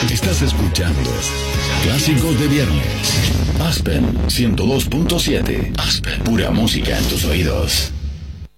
Estás escuchando Clásicos de Viernes. Aspen 102.7. Aspen, pura música en tus oídos.